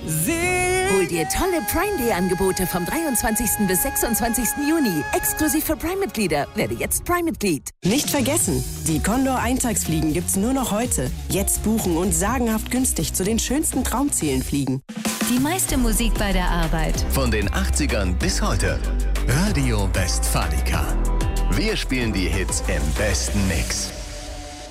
Hol dir tolle Prime Day Angebote vom 23. bis 26. Juni. Exklusiv für Prime-Mitglieder. Werde jetzt Prime-Mitglied. Nicht vergessen, die Condor Eintagsfliegen gibt's nur noch heute. Jetzt buchen und sagenhaft günstig zu den schönsten Traumzielen fliegen. Die meiste Musik bei der Arbeit. Von den 80ern bis heute. Radio Westfalica. Wir spielen die Hits im besten Mix.